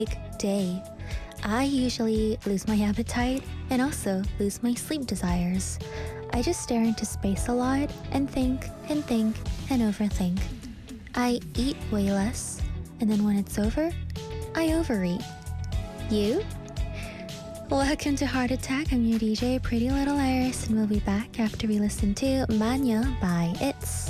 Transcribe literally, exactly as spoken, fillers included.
day. I usually lose my appetite and also lose my sleep desires. I just stare into space a lot and think and think and overthink. I eat way less, and then when it's over, I overeat. You? Welcome to Heart Attack. I'm your D J, Pretty Little Iris, and we'll be back after we listen to Manya by It's.